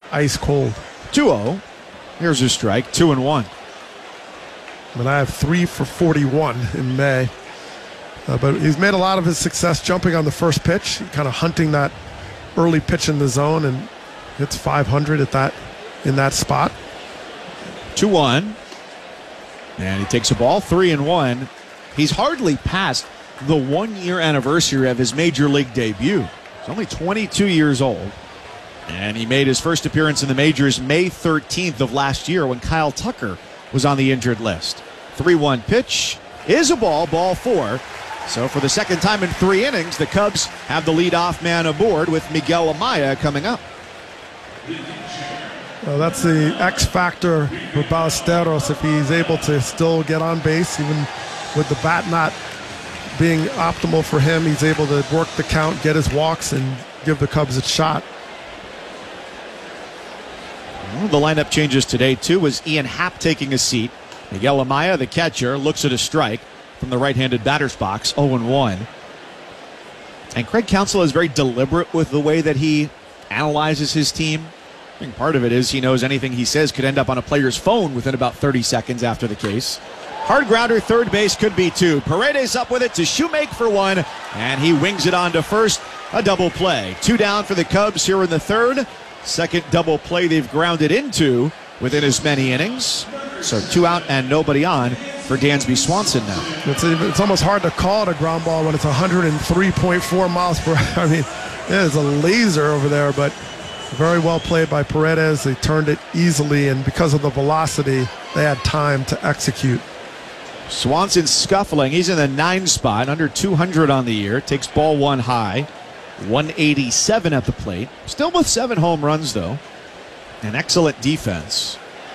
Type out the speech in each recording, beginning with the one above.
ice cold. 2-0. Here's a strike, 2-1. And I have 3 for 41 in May. But he's made a lot of his success jumping on the first pitch, kind of hunting that early pitch in the zone, and hits 500 in that spot. 2-1. And he takes a ball, 3-1. He's hardly passed the 1-year anniversary of his major league debut. He's only 22 years old. And he made his first appearance in the majors May 13th of last year when Kyle Tucker was on the injured list. 3-1 pitch is a ball 4. So for the second time in 3 innings, the Cubs have the leadoff man aboard with Miguel Amaya coming up. Well, that's the X factor for Ballesteros. If he's able to still get on base, even with the bat not being optimal for him, he's able to work the count, get his walks, and give the Cubs a shot. Well, the lineup changes today, too, was Ian Happ taking a seat. Miguel Amaya, the catcher, looks at a strike from the right-handed batter's box, 0-1. And Craig Counsell is very deliberate with the way that he analyzes his team. I think part of it is he knows anything he says could end up on a player's phone within about 30 seconds after the case. Hard grounder, third base, could be 2. Paredes up with it to Shoemake for 1, and he wings it on to first. A double play. 2 down for the Cubs here in the third. Second double play they've grounded into within as many innings. So 2 out and nobody on for Dansby Swanson now. It's almost hard to call it a ground ball when it's 103.4 miles per hour. I mean, it is a laser over there, but very well played by Paredes. They turned it easily, and because of the velocity, they had time to execute. Swanson scuffling. He's in the 9 spot, under 200 on the year. Takes ball 1 high. 187 at the plate. Still with 7 home runs, though. An excellent defense.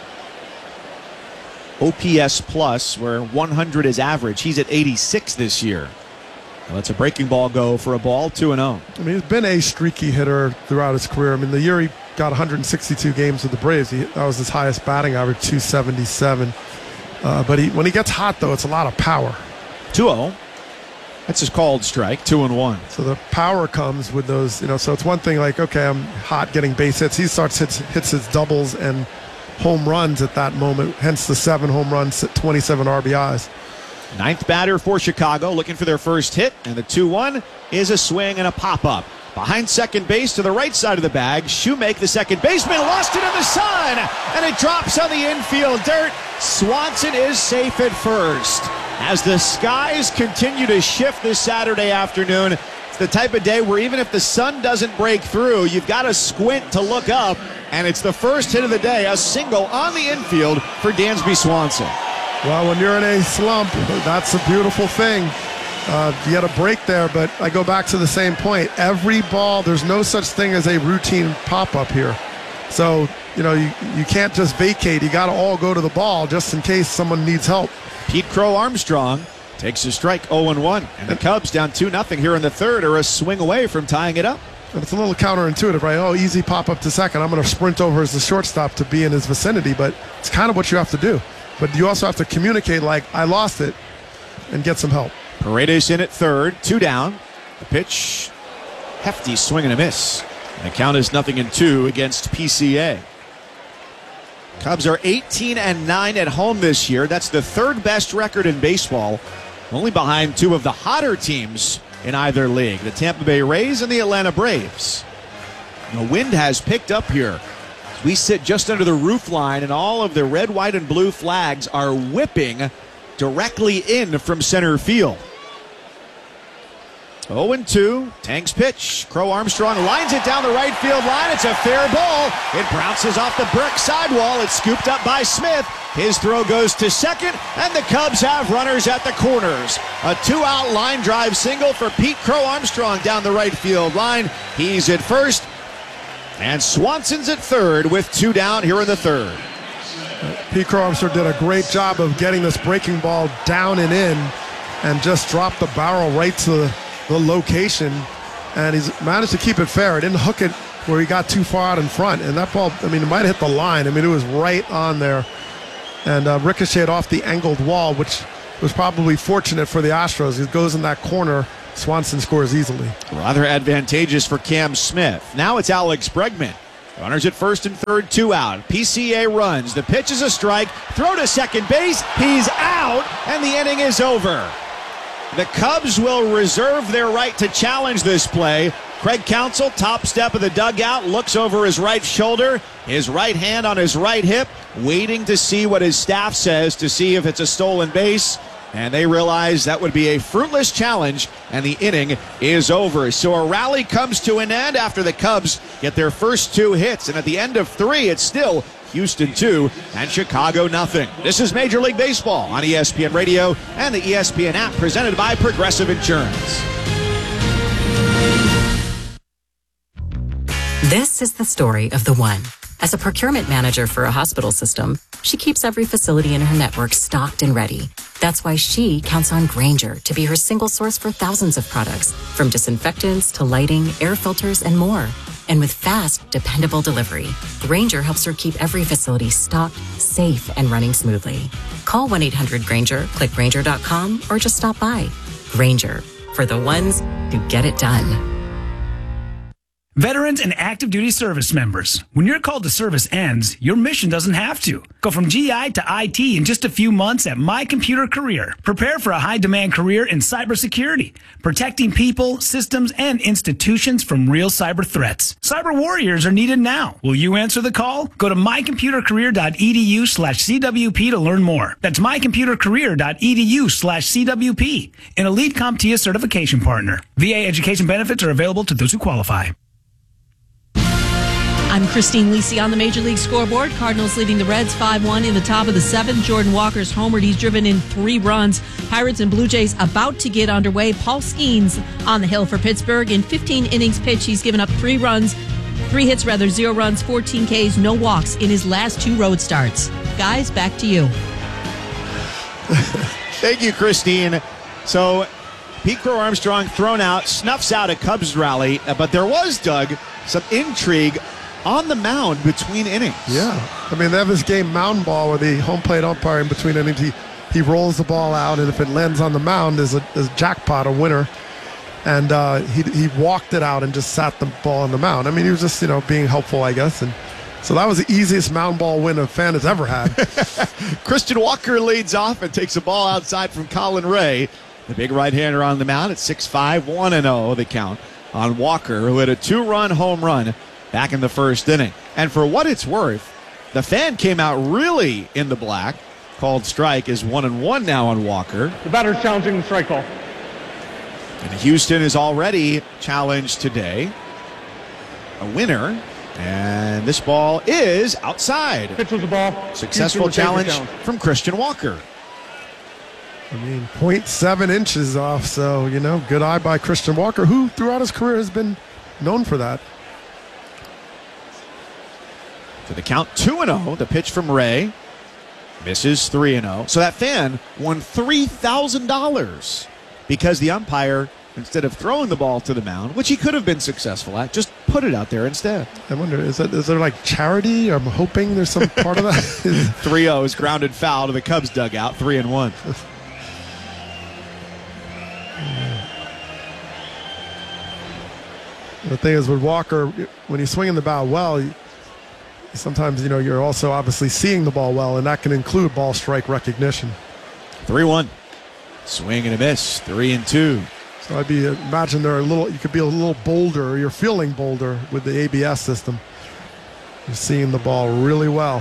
OPS plus, where 100 is average. He's at 86 this year. Lets a breaking ball go for a ball, 2-0. I mean, he's been a streaky hitter throughout his career. I mean, the year he got 162 games with the Braves, that was his highest batting average, 277. But when he gets hot, though, it's a lot of power. 2-0. That's his called strike, 2-1. So the power comes with those, so it's one thing like, okay, I'm hot getting base hits. He hits his doubles and home runs at that moment, hence the 7 home runs at 27 RBIs. 9th batter for Chicago, looking for their first hit, and the 2-1 is a swing and a pop-up. Behind second base to the right side of the bag, Shoemake, the second baseman, lost it in the sun, and it drops on the infield dirt. Swanson is safe at first. As the skies continue to shift this Saturday afternoon, it's the type of day where even if the sun doesn't break through, you've got to squint to look up, and it's the first hit of the day, a single on the infield for Dansby Swanson. Well, when you're in a slump, that's a beautiful thing. You get a break there, but I go back to the same point. Every ball, there's no such thing as a routine pop-up here. So, you can't just vacate. You got to all go to the ball just in case someone needs help. Pete Crow Armstrong takes a strike, 0-1. And the Cubs down 2-0 here in the third are a swing away from tying it up. And it's a little counterintuitive, right? Oh, easy pop-up to second. I'm going to sprint over as the shortstop to be in his vicinity, but it's kind of what you have to do. But you also have to communicate like, I lost it, and get some help. Paredes in at third, 2 down. The pitch, hefty swing and a miss. And the count is 0-2 against PCA. Cubs are 18-9 at home this year. That's the 3rd best record in baseball, only behind 2 of the hotter teams in either league, the Tampa Bay Rays and the Atlanta Braves. The wind has picked up here. We sit just under the roof line, and all of the red, white, and blue flags are whipping directly in from center field. 0-2, Tank's pitch. Crow Armstrong lines it down the right field line. It's a fair ball. It bounces off the brick sidewall. It's scooped up by Smith. His throw goes to second, and the Cubs have runners at the corners. A 2-out line drive single for Pete Crow Armstrong down the right field line. He's at first. And Swanson's at third with 2 down here in the third. Pete Crow Armstrong did a great job of getting this breaking ball down and in and just dropped the barrel right to the location. And he's managed to keep it fair. He didn't hook it where he got too far out in front. And that ball, it might have hit the line. It was right on there. And ricocheted off the angled wall, which was probably fortunate for the Astros. It goes in that corner. Swanson scores easily. Rather advantageous for Cam Smith. Now it's Alex Bregman. Runners at first and third, 2 out. PCA runs. The pitch is a strike. Throw to second base. He's out, and the inning is over. The Cubs will reserve their right to challenge this play. Craig Counsell, top step of the dugout, looks over his right shoulder, his right hand on his right hip, waiting to see what his staff says to see if it's a stolen base. And they realize that would be a fruitless challenge, and the inning is over. So a rally comes to an end after the Cubs get their first 2 hits. And at the end of 3, it's still Houston 2 and Chicago nothing. This is Major League Baseball on ESPN Radio and the ESPN app, presented by Progressive Insurance. This is the story of the one. As a procurement manager for a hospital system, she keeps every facility in her network stocked and ready. That's why she counts on Grainger to be her single source for thousands of products, from disinfectants to lighting, air filters, and more. And with fast, dependable delivery, Grainger helps her keep every facility stocked, safe, and running smoothly. Call 1-800-GRAINGER, click Grainger.com, or just stop by. Grainger, for the ones who get it done. Veterans and active duty service members, when your call to service ends, your mission doesn't have to. Go from GI to IT in just a few months at My Computer Career. Prepare for a high-demand career in cybersecurity, protecting people, systems, and institutions from real cyber threats. Cyber warriors are needed now. Will you answer the call? Go to mycomputercareer.edu/CWP to learn more. That's mycomputercareer.edu/CWP, an elite CompTIA certification partner. VA education benefits are available to those who qualify. I'm Christine Lisi on the Major League Scoreboard. Cardinals leading the Reds 5-1 in the top of the 7th. Jordan Walker's homered. He's driven in 3 runs. Pirates and Blue Jays about to get underway. Paul Skeens on the hill for Pittsburgh. In 15 innings pitched, he's given up 3 hits, 0 runs, 14 Ks, no walks in his last 2 road starts. Guys, back to you. Thank you, Christine. So, Pete Crow Armstrong thrown out, snuffs out a Cubs rally, but there was, Doug, some intrigue on the mound between innings. Yeah. I mean, they have this game mound ball where the home plate umpire in between innings, he rolls the ball out, and if it lands on the mound, is a jackpot, a winner. And he walked it out and just sat the ball on the mound. I mean, he was just, being helpful, I guess. And so that was the easiest mound ball win a fan has ever had. Christian Walker leads off and takes a ball outside from Colin Ray. The big right-hander on the mound at 6-5, 1-0 the count on Walker, who had a 2-run home run back in the first inning. And for what it's worth, the fan came out really in the black. Called strike is 1-1 now on Walker. The batter's challenging the strike call. And Houston is already challenged today. A winner. And this ball is outside. Pitch was the ball. Successful challenge from Christian Walker. I mean, 0.7 inches off, so, good eye by Christian Walker, who throughout his career has been known for that. To the count, 2-0. The pitch from Ray misses, 3-0. So that fan won $3,000 because the umpire, instead of throwing the ball to the mound, which he could have been successful at, just put it out there instead. I wonder, is there like charity? I'm hoping there's some part of that. 3-0 is grounded foul to the Cubs dugout, 3-1. The thing is with Walker, when he's swinging the bat well, sometimes, you're also obviously seeing the ball well, and that can include ball strike recognition. 3-1. Swing and a miss. 3-2. So imagine you could be a little bolder, or you're feeling bolder with the ABS system. You're seeing the ball really well.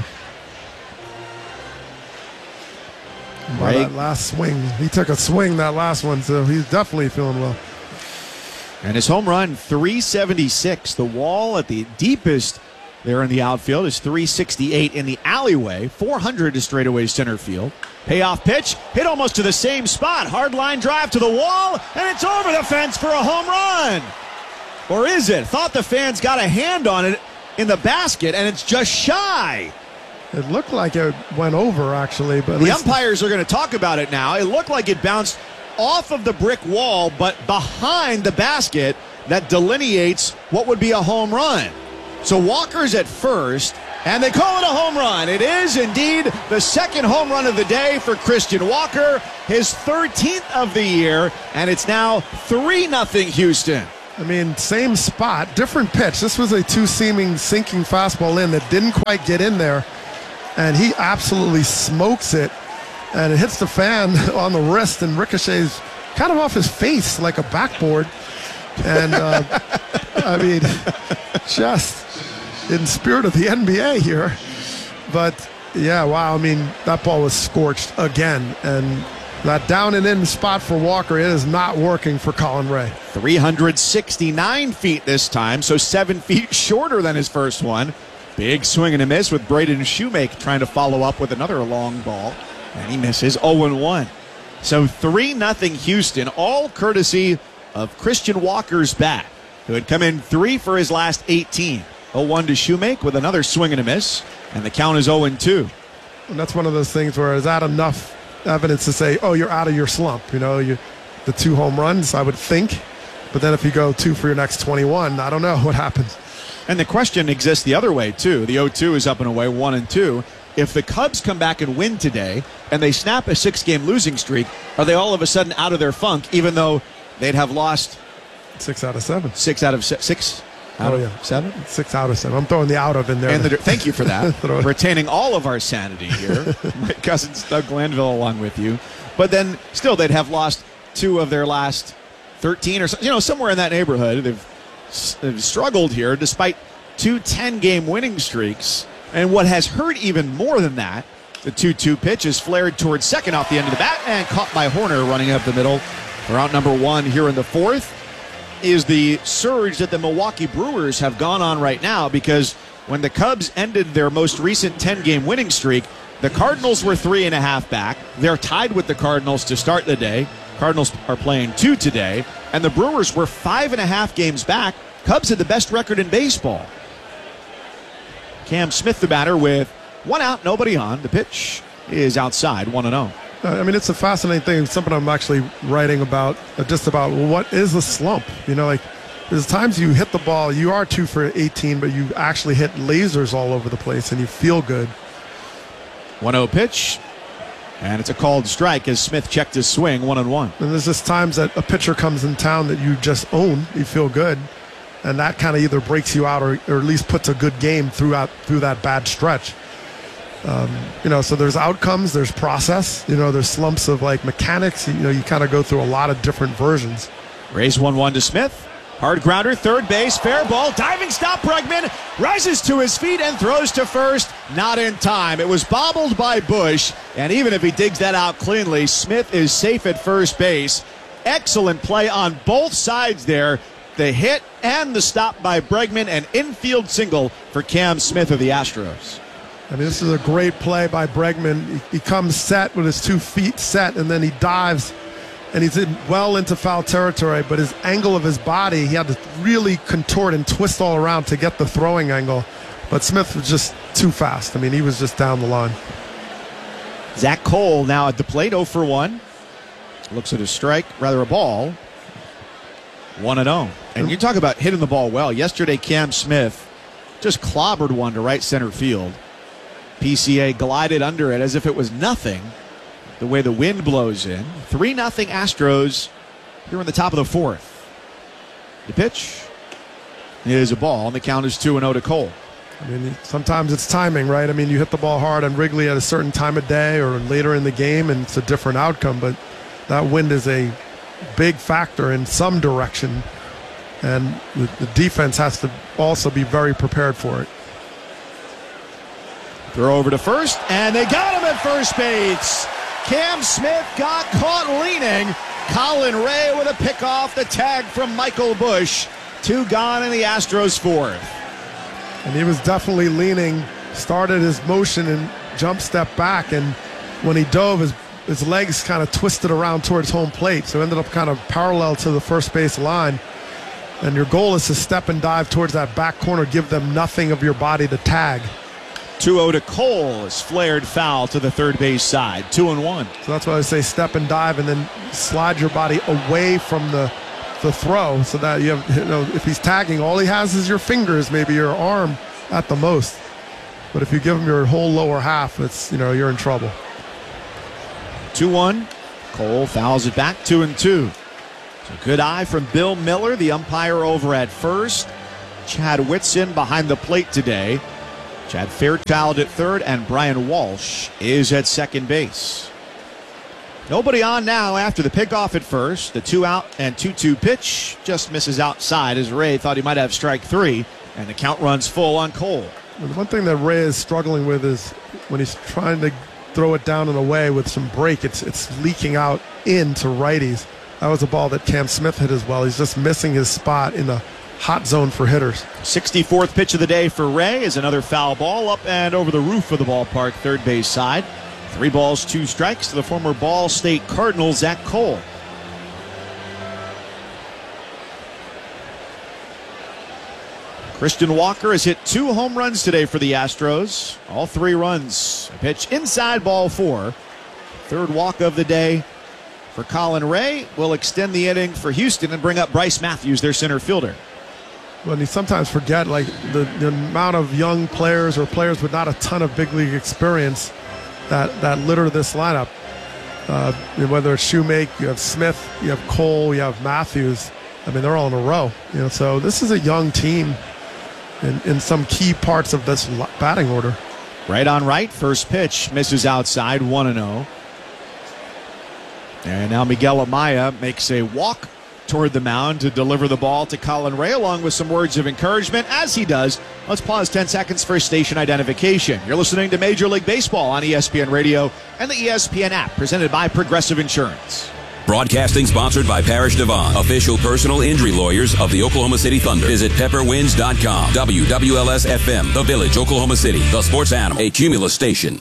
By that last swing, he took a swing that last one, so he's definitely feeling well. And his home run, 376. The wall at the deepest there in the outfield is 368 in the alleyway. 400 to straightaway center field. Payoff pitch, hit almost to the same spot. Hard line drive to the wall, and it's over the fence for a home run. Or is it? Thought the fans got a hand on it in the basket, and it's just shy. It looked like it went over, actually. But the umpires are going to talk about it now. It looked like it bounced off of the brick wall, but behind the basket that delineates what would be a home run. So Walker's at first, and they call it a home run. It is indeed the second home run of the day for Christian Walker, his 13th of the year, and it's now 3-0 Houston. I mean, same spot, different pitch. This was a two-seaming sinking fastball in that didn't quite get in there, and he absolutely smokes it, and it hits the fan on the wrist and ricochets kind of off his face like a backboard. And, I mean, just in spirit of the NBA here. But, yeah, wow, I mean, that ball was scorched again, and that down and in spot for Walker, it is not working for Colin Ray. 369 feet this time, so 7 feet shorter than his first one. Big swing and a miss with Braden Shoemake trying to follow up with another long ball, and he misses. 0-1. So 3-0 Houston, all courtesy of Christian Walker's bat, who had come in 3 for his last 18. 0-1 to Shoemake with another swing and a miss, and the count is 0-2. And that's one of those things where is that enough evidence to say, oh, you're out of your slump? You know, the 2 home runs, I would think. But then if you go 2 for your next 21, I don't know what happens. And the question exists the other way, too. The 0-2 is up and away, 1-2. If the Cubs come back and win today, and they snap a 6-game losing streak, are they all of a sudden out of their funk, even though they'd have lost 6 out of 7? 6 out of 6? Out of 7? 6 out of 7. I'm throwing the out of in there. And thank you for that. Retaining all of our sanity here. My cousin Doug Glanville along with you. But then still they'd have lost 2 of their last 13 or so, somewhere in that neighborhood. They've struggled here despite 2 10-game winning streaks. And what has hurt even more than that, the 2-2 pitch is flared towards second off the end of the bat and caught by Horner running up the middle for out number 1 here in the 4th. Is the surge that the Milwaukee Brewers have gone on right now, because when the Cubs ended their most recent 10-game winning streak, the Cardinals were 3.5 back. They're tied with the Cardinals to start the day. Cardinals are playing 2 today, and the Brewers were 5.5 games back. Cubs had the best record in baseball. Cam Smith, the batter, with 1 out, nobody on. The pitch is outside, 1-0. I mean, it's a fascinating thing. It's something I'm actually writing about, just about what is a slump. Like there's times you hit the ball, you are 2 for 18, but you actually hit lasers all over the place and you feel good. 1-0 pitch, and it's a called strike as Smith checked his swing, 1-1. And there's just times that a pitcher comes in town that you just own, you feel good, and that kind of either breaks you out or at least puts a good game through that bad stretch. So there's outcomes, there's process, there's slumps of like mechanics, you kind of go through a lot of different versions. Raise 1-1 to Smith. Hard grounder, third base, fair ball, diving stop. Bregman rises to his feet and throws to first. Not in time. It was bobbled by Bush, and even if he digs that out cleanly, Smith is safe at first base. Excellent play on both sides there. The hit and the stop by Bregman, an infield single for Cam Smith of the Astros. I mean, this is a great play by Bregman. He comes set with his 2 feet set, and then he dives, and he's well into foul territory, but his angle of his body, he had to really contort and twist all around to get the throwing angle. But Smith was just too fast. I mean, he was just down the line. Zach Cole now at the plate, 0 for 1. Looks at a strike, rather a ball. 1-0. And you talk about hitting the ball well. Yesterday, Cam Smith just clobbered one to right center field. PCA glided under it as if it was nothing, the way the wind blows in. 3-0 Astros here in the top of the 4th. The pitch is a ball, and the count is 2-0 to Cole. I mean, sometimes it's timing, right? I mean, you hit the ball hard on Wrigley at a certain time of day or later in the game, and it's a different outcome, but that wind is a big factor in some direction, and the defense has to also be very prepared for it. Throw over to first, and they got him at first base. Cam Smith got caught leaning. Colin Ray with a pick off the tag from Michael Bush. 2 gone in the Astros 4th. And he was definitely leaning, started his motion and jump step back, and when he dove, his legs kind of twisted around towards home plate, so ended up kind of parallel to the first base line. And your goal is to step and dive towards that back corner, give them nothing of your body to tag. 2-0 to Cole is flared foul to the third base side. 2-1. So that's why I say step and dive, and then slide your body away from the throw, so that you have, if he's tagging, all he has is your fingers, maybe your arm at the most. But if you give him your whole lower half, it's you're in trouble. 2-1. Cole fouls it back. 2-2. So good eye from Bill Miller, the umpire over at first. Chad Whitson behind the plate today. Chad Fairchild at third, and Brian Walsh is at second base. Nobody on now after the pickoff at first. The 2-out and 2-2 pitch just misses outside as Ray thought he might have strike three, and the count runs full on Cole. Well, the one thing that Ray is struggling with is when he's trying to throw it down and away with some break, it's leaking out into righties. That was a ball that Cam Smith hit as well. He's just missing his spot in the hot zone for hitters. 64th pitch of the day for Ray is another foul ball up and over the roof of the ballpark, third base side. 3 balls, 2 strikes to the former Ball State Cardinal, Zach Cole. Christian Walker has hit 2 home runs today for the Astros. All 3 runs. A pitch inside, ball 4. Third walk of the day for Colin Ray will extend the inning for Houston and bring up Bryce Matthews, their center fielder. Well, you sometimes forget like the amount of young players or players with not a ton of big league experience that litter this lineup. Whether it's Shoemake, you have Smith, you have Cole, you have Matthews. I mean, they're all in a row. So this is a young team in some key parts of this batting order. Right on right, first pitch misses outside, 1-0. And now Miguel Amaya makes a walk toward the mound to deliver the ball to Colin Ray, along with some words of encouragement. As he does, let's pause 10 seconds for station identification. You're listening to Major League Baseball on ESPN Radio and the ESPN app, presented by Progressive Insurance. Broadcasting sponsored by Parrish Devon, official personal injury lawyers of the Oklahoma City Thunder. Visit pepperwinds.com. WWLS-FM, The Village, Oklahoma City, the sports animal, a Cumulus station.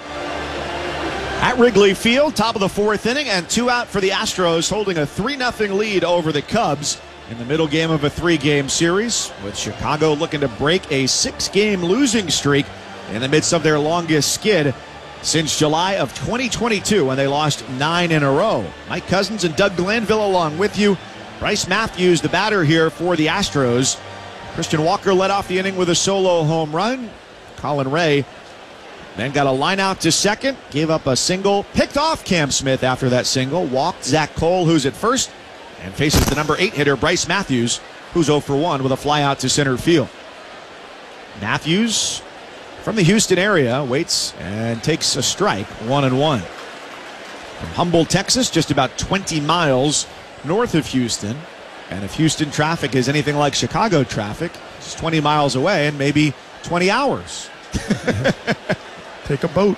At Wrigley Field, top of the 4th inning, and 2 out for the Astros, holding a 3-0 lead over the Cubs in the middle game of a 3-game series, with Chicago looking to break a 6-game losing streak in the midst of their longest skid since July of 2022, when they lost 9 in a row. Mike Cousins and Doug Glanville along with you. Bryce Matthews, the batter here for the Astros. Christian Walker led off the inning with a solo home run. Colin Ray then got a line out to second, gave up a single, picked off Cam Smith after that single, walked Zach Cole, who's at first, and faces the number 8 hitter, Bryce Matthews, who's 0 for 1 with a fly out to center field. Matthews, from the Houston area, waits and takes a strike, 1-1. From Humboldt, Texas, just about 20 miles north of Houston. And if Houston traffic is anything like Chicago traffic, it's 20 miles away and maybe 20 hours. Take a boat.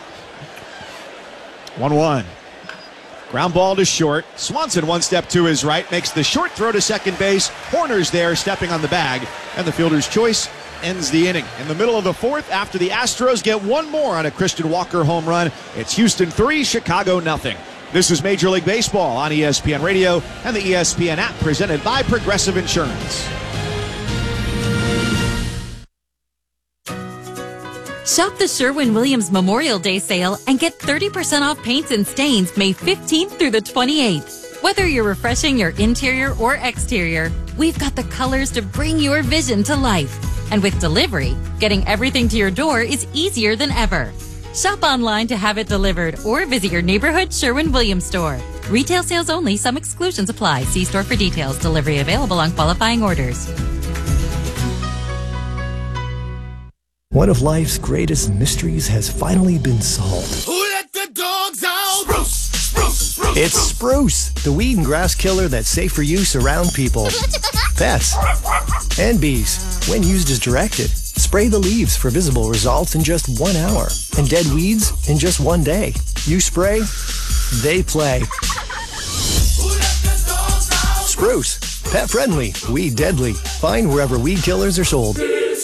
1-1. Ground ball to short. Swanson one step to his right, makes the short throw to second base. Horner's there stepping on the bag, and the fielder's choice ends the inning. In the middle of the 4th, after the Astros get one more on a Christian Walker home run, it's Houston 3, Chicago nothing. This is Major League Baseball on ESPN Radio and the ESPN app, presented by Progressive Insurance. Shop the Sherwin-Williams Memorial Day sale and get 30% off paints and stains May 15th through the 28th. Whether you're refreshing your interior or exterior, we've got the colors to bring your vision to life. And with delivery, getting everything to your door is easier than ever. Shop online to have it delivered or visit your neighborhood Sherwin-Williams store. Retail sales only. Some exclusions apply. See store for details. Delivery available on qualifying orders. One of life's greatest mysteries has finally been solved. Who let the dogs out? Spruce, spruce, spruce. It's Spruce, the weed and grass killer that's safe for use around people, pets, and bees. When used as directed, spray the leaves for visible results in just 1 hour, and dead weeds in just 1 day. You spray, they play. Who let the dogs out? Spruce, pet friendly, weed deadly. Find wherever weed killers are sold.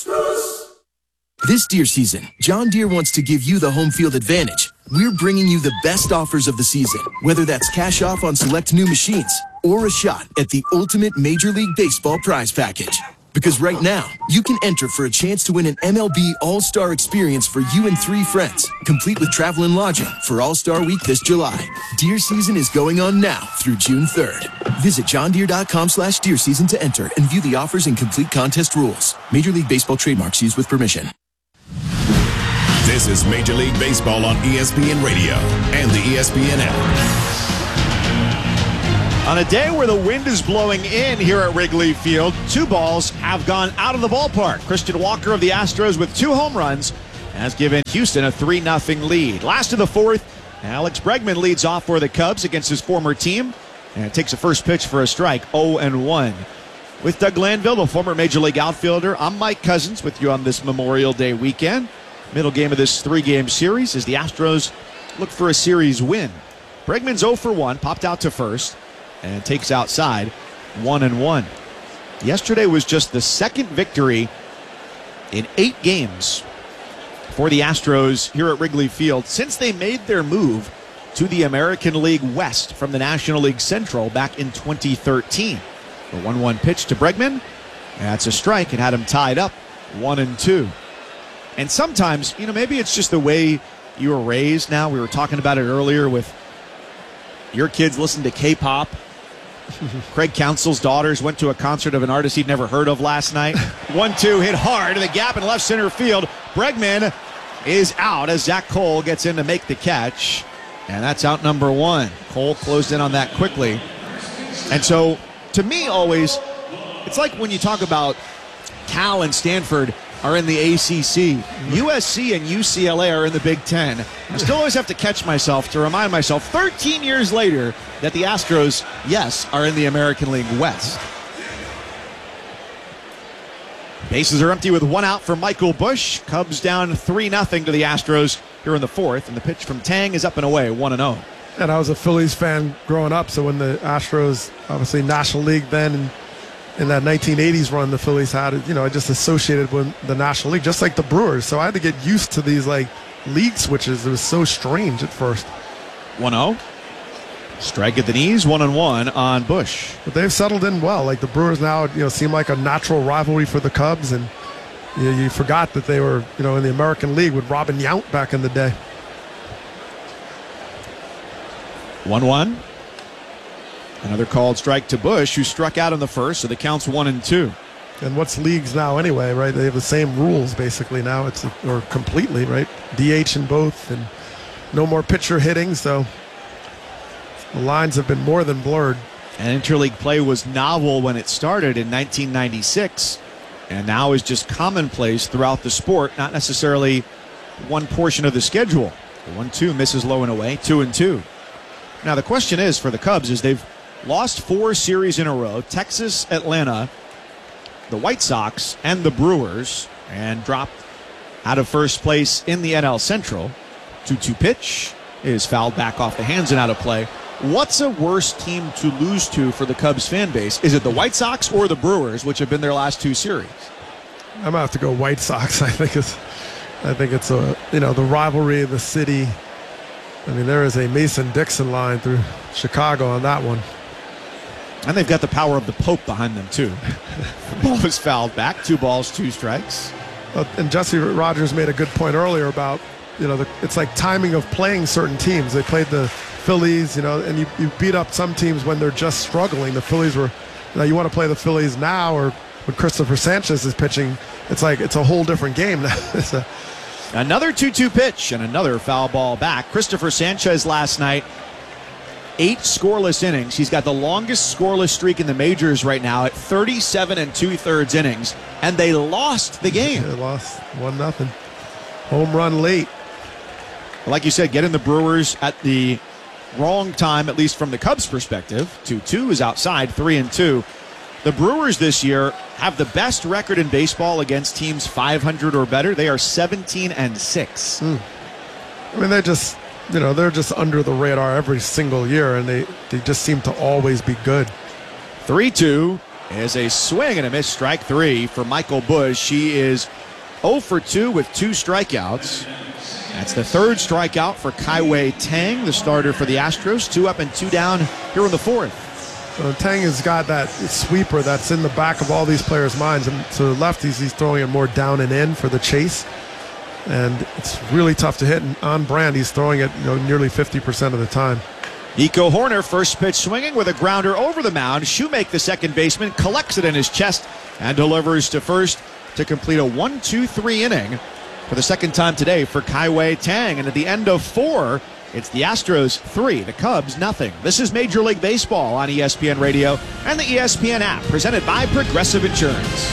This deer season, John Deere wants to give you the home field advantage. We're bringing you the best offers of the season, whether that's cash off on select new machines or a shot at the ultimate Major League Baseball prize package. Because right now, you can enter for a chance to win an MLB All-Star experience for you and 3 friends, complete with travel and lodging for All-Star Week this July. Deer season is going on now through June 3rd. Visit johndeere.com/deer season to enter and view the offers and complete contest rules. Major League Baseball trademarks used with permission. This is Major League Baseball on ESPN Radio and the ESPN app. On a day where the wind is blowing in here at Wrigley Field, 2 balls have gone out of the ballpark. Christian Walker of the Astros with 2 home runs has given Houston a 3-0 lead. Last of the 4th, Alex Bregman leads off for the Cubs against his former team and takes a first pitch for a strike, 0-1. With Doug Glanville, the former Major League outfielder, I'm Mike Cousins with you on this Memorial Day weekend. Middle game of this 3-game series as the Astros look for a series win. Bregman's 0 for 1, popped out to first, and takes outside 1-1. Yesterday was just the second victory in 8 games for the Astros here at Wrigley Field since they made their move to the American League West from the National League Central back in 2013. The 1-1 pitch to Bregman. That's a strike. It had him tied up 1-2. And sometimes, maybe it's just the way you were raised now. We were talking about it earlier with your kids listen to K-pop. Craig Counsell's daughters went to a concert of an artist he'd never heard of last night. 1-2 hit hard in the gap in left center field. Bregman is out as Zach Cole gets in to make the catch. And that's out number 1. Cole closed in on that quickly. And so, to me, always, it's like when you talk about Cal and Stanford are in the ACC. USC and UCLA are in the Big Ten. I still always have to catch myself to remind myself 13 years later that the Astros, yes, are in the American League West. Bases are empty with 1 out for Michael Busch. Cubs down 3-0 to the Astros here in the 4th, and the pitch from Tang is up and away, 1-0. And I was a Phillies fan growing up, so when the Astros, obviously National League then, and in that 1980s run the Phillies had, I just associated with the National League, just like the Brewers. So I had to get used to these league switches. It was so strange at first. 1-0. Strike at the knees, 1-1 on Busch. But they've settled in well. Like the Brewers now, seem like a natural rivalry for the Cubs, and you forgot that they were, in the American League with Robin Yount back in the day. 1-1. Another called strike to Busch, who struck out in the first, so the count's 1-2. And what's leagues now anyway, right? They have the same rules basically now. Or completely, right? DH in both, and no more pitcher hitting, so the lines have been more than blurred. And interleague play was novel when it started in 1996, and now is just commonplace throughout the sport, not necessarily one portion of the schedule. The 1-2 misses low and away, 2-2. Now the question is for the Cubs is they've lost 4 series in a row, Texas, Atlanta, the White Sox, and the Brewers, and dropped out of first place in the NL Central. 2-2 pitch is fouled back off the hands and out of play. What's a worse team to lose to for the Cubs fan base? Is it the White Sox or the Brewers, which have been their last 2 series? I'm gonna have to go White Sox. I think it's the rivalry of the city. I mean, there is a Mason-Dixon line through Chicago on that one. And they've got the power of the Pope behind them, too. The ball was fouled back. 2 balls, 2 strikes. And Jesse Rogers made a good point earlier about, it's like timing of playing certain teams. They played the Phillies, and you beat up some teams when they're just struggling. The Phillies were, you want to play the Phillies now or when Christopher Sanchez is pitching, it's like it's a whole different game now. Another 2-2 pitch and another foul ball back. Christopher Sanchez last night, 8 scoreless innings. He's got the longest scoreless streak in the majors right now at 37 2/3 innings, and they lost the game. They lost 1-0. Home run late. Like you said, getting the Brewers at the wrong time, at least from the Cubs' perspective. 2-2 is outside, 3-2. The Brewers this year have the best record in baseball against teams 500 or better. They are 17-6. I mean, they're just under the radar every single year, and they just seem to always be good. 3-2 is a swing and a miss, strike 3 for Michael Busch. He is 0 for 2 with 2 strikeouts. That's the 3rd strikeout for Kai-Wei Tang, the starter for the Astros. 2 up and 2 down here in the 4th. So Tang has got that sweeper that's in the back of all these players' minds. And so lefties, he's throwing it more down and in for the chase. And it's really tough to hit. And on brand, he's throwing it nearly 50% of the time. Nico Horner, first pitch swinging with a grounder over the mound. Shoemake, the second baseman, collects it in his chest and delivers to first to complete a 1-2-3 inning for the second time today for Kai-Wei Tang. And at the end of 4, It's the Astros 3, the Cubs nothing. This is Major League Baseball on ESPN Radio and the ESPN app, presented by Progressive Insurance.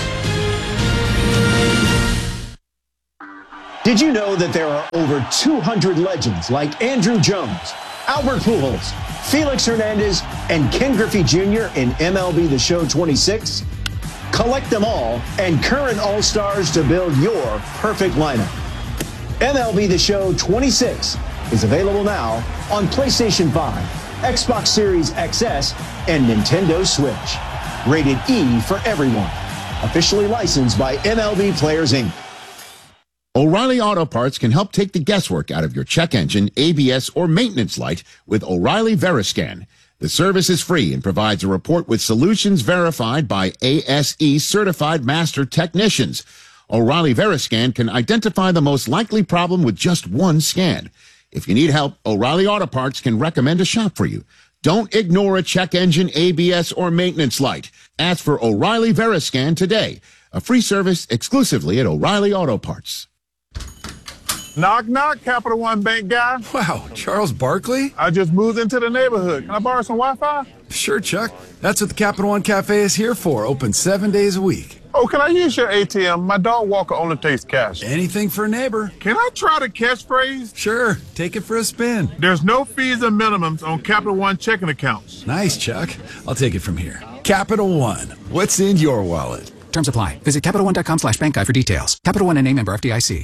Did you know that there are over 200 legends like Andrew Jones, Albert Pujols, Felix Hernandez, and Ken Griffey Jr. in MLB The Show 26? Collect them all and current All-Stars to build your perfect lineup. MLB The Show 26 is available now on PlayStation 5, Xbox Series XS, and Nintendo Switch. Rated E for everyone. Officially licensed by MLB Players, Inc. O'Reilly Auto Parts can help take the guesswork out of your check engine, ABS, or maintenance light with O'Reilly Veriscan. The service is free and provides a report with solutions verified by ASE certified master technicians. O'Reilly Veriscan can identify the most likely problem with just one scan. If you need help, O'Reilly Auto Parts can recommend a shop for you. Don't ignore a check engine, ABS, or maintenance light. Ask for O'Reilly Veriscan today. A free service exclusively at O'Reilly Auto Parts. Knock, knock, Capital One Bank guy. Wow, Charles Barkley? I just moved into the neighborhood. Can I borrow some Wi-Fi? Sure, Chuck. That's what the Capital One Cafe is here for. Open 7 days a week. Oh, can I use your ATM? My dog walker only takes cash. Anything for a neighbor. Can I try the catchphrase? Sure, take it for a spin. There's no fees or minimums on Capital One checking accounts. Nice, Chuck. I'll take it from here. Capital One. What's in your wallet? Terms apply. Visit CapitalOne.com/bankguide for details. Capital One and name member FDIC.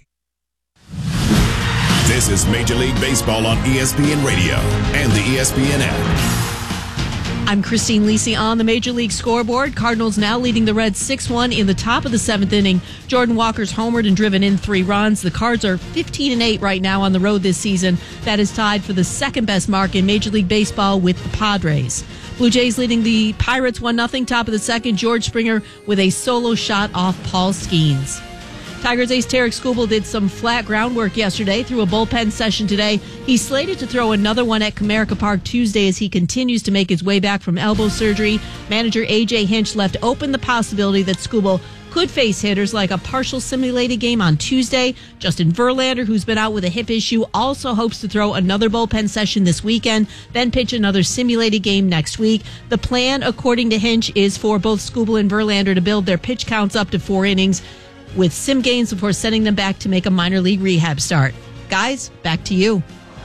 This is Major League Baseball on ESPN Radio and the ESPN app. I'm Christine Lisi on the Major League scoreboard. Cardinals now leading the Reds 6-1 in the top of the 7th inning. Jordan Walker's homered and driven in 3 runs. The Cards are 15-8 right now on the road this season. That is tied for the second best mark in Major League Baseball with the Padres. Blue Jays leading the Pirates 1-0, top of the 2nd. George Springer with a solo shot off Paul Skeens. Tigers ace Tarek Skubal did some flat groundwork yesterday through a bullpen session today. He's slated to throw another one at Comerica Park Tuesday as he continues to make his way back from elbow surgery. Manager A.J. Hinch left open the possibility that Skubal could face hitters like a partial simulated game on Tuesday. Justin Verlander, who's been out with a hip issue, also hopes to throw another bullpen session this weekend, then pitch another simulated game next week. The plan, according to Hinch, is for both Skubal and Verlander to build their pitch counts up to 4 innings with sim gains before sending them back to make a minor league rehab start. Guys, back to you.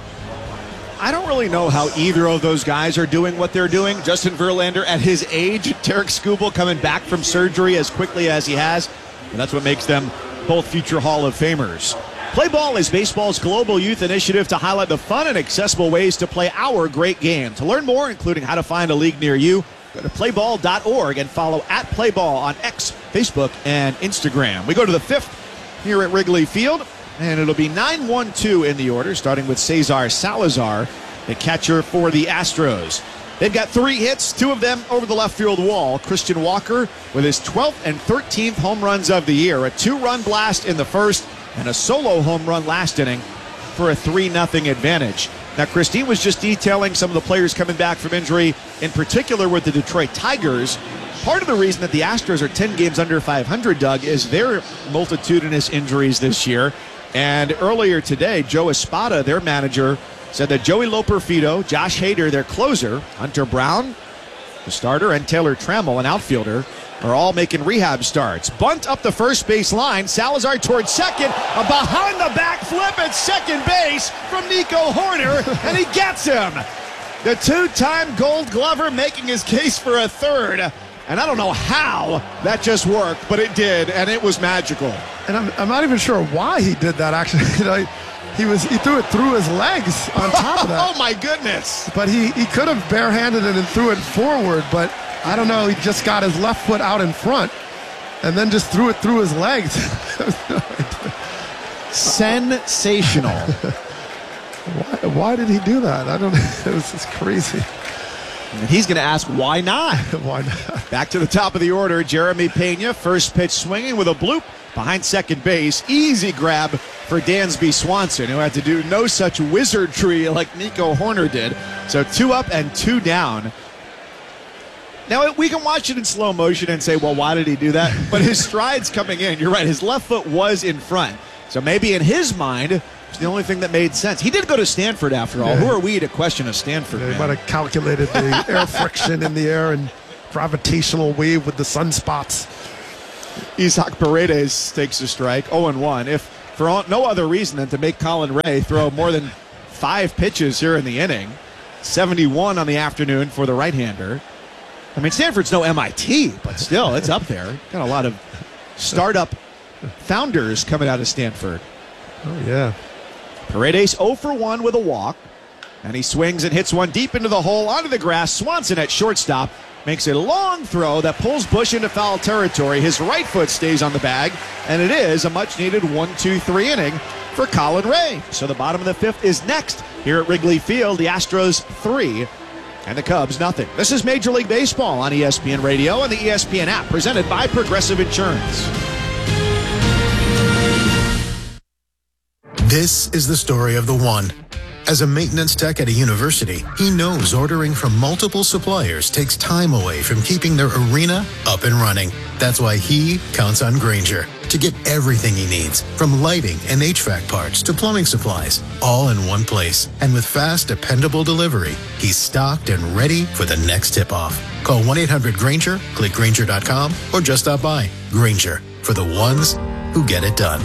I don't really know how either of those guys are doing what they're doing. Justin Verlander at his age, Tarek Skubal coming back from surgery as quickly as he has, and that's what makes them both future Hall of Famers. Play Ball is baseball's global youth initiative to highlight the fun and accessible ways to play our great game. To learn more, including how to find a league near you, go to playball.org and follow @playball on X, Facebook, and Instagram. We go to the 5th here at Wrigley Field, and it'll be 9-1-2 in the order, starting with Cesar Salazar, the catcher for the Astros. They've got 3 hits, 2 of them over the left field wall. Christian Walker with his 12th and 13th home runs of the year, a 2-run blast in the first, and a solo home run last inning for a 3-0 advantage. Now, Christine was just detailing some of the players coming back from injury, in particular with the Detroit Tigers. Part of the reason that the Astros are 10 games under 500, Doug, is their multitudinous injuries this year. And earlier today, Joe Espada, their manager, said that Joey Loperfido, Josh Hader, their closer, Hunter Brown, the starter, and Taylor Trammell, an outfielder, are all making rehab starts. Bunt up the first base line. Salazar towards second. A behind-the-back flip at second base from Nico Horner, and he gets him. The 2-time Gold Glover making his case for a third. And I don't know how that just worked, but it did, and it was magical. And I'm not even sure why he did that, actually. He threw it through his legs on top of that. Oh, my goodness. But he could have barehanded it and threw it forward, but I don't know. He just got his left foot out in front and then just threw it through his legs. Sensational. Why did he do that? I don't know. It was just crazy. And he's going to ask, why not? Why not? Back to the top of the order, Jeremy Pena, first pitch swinging with a bloop behind second base. Easy grab for Dansby Swanson, who had to do no such wizardry like Nico Horner did. So 2 up and 2 down. Now, we can watch it in slow motion and say, well, why did he do that? But his stride's coming in. You're right. His left foot was in front. So maybe in his mind, It's the only thing that made sense. He did go to Stanford after all. Yeah. Who are we to question a Stanford man? They might have calculated the air friction in the air and gravitational wave with the sunspots. Isaac Paredes takes a strike, 0-1. If for no other reason than to make Colin Ray throw more than 5 pitches here in the inning. 71 on the afternoon for the right-hander. I mean, Stanford's no MIT, but still, it's up there. Got a lot of startup founders coming out of Stanford. Oh, yeah. Paredes 0-for-1 with a walk, and he swings and hits one deep into the hole onto the grass. Swanson at shortstop makes a long throw that pulls Bush into foul territory. His right foot stays on the bag, and it is a much-needed 1-2-3 inning for Colin Ray. So the bottom of the 5th is next here at Wrigley Field. The Astros 3 and the Cubs nothing. This is Major League Baseball on ESPN Radio and the ESPN app, presented by Progressive Insurance. This is the story of the one. As a maintenance tech at a university, he knows ordering from multiple suppliers takes time away from keeping their arena up and running. That's why he counts on Grainger to get everything he needs, from lighting and HVAC parts to plumbing supplies, all in one place. And with fast, dependable delivery, he's stocked and ready for the next tip-off. Call 1-800-GRAINGER, click Grainger.com, or just stop by. Grainger, for the ones who get it done.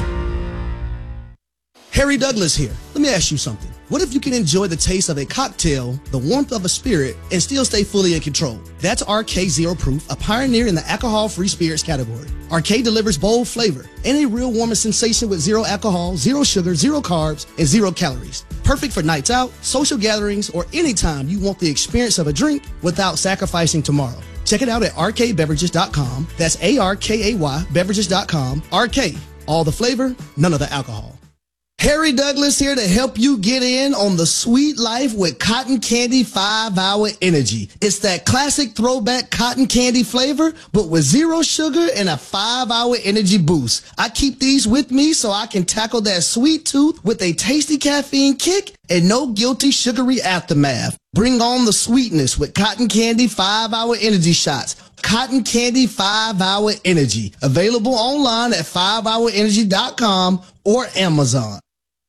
Harry Douglas here. Let me ask you something. What if you can enjoy the taste of a cocktail, the warmth of a spirit, and still stay fully in control? That's RK Zero Proof, a pioneer in the alcohol-free spirits category. RK delivers bold flavor and a real warming sensation with 0 alcohol, 0 sugar, 0 carbs, and 0 calories. Perfect for nights out, social gatherings, or anytime you want the experience of a drink without sacrificing tomorrow. Check it out at rkbeverages.com. That's ARKAY beverages.com. RK, all the flavor, none of the alcohol. Harry Douglas here to help you get in on the sweet life with Cotton Candy 5-Hour Energy. It's that classic throwback cotton candy flavor, but with 0 sugar and a 5-hour energy boost. I keep these with me so I can tackle that sweet tooth with a tasty caffeine kick and no guilty sugary aftermath. Bring on the sweetness with Cotton Candy 5-Hour Energy Shots. Cotton Candy 5-Hour Energy. Available online at 5hourenergy.com or Amazon.